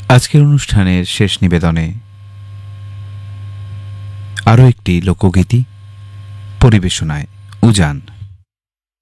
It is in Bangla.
আজকের অনুষ্ঠানের শেষ নিবেদনে আরও একটি লোকগীতি পরিবেশনায় উজান।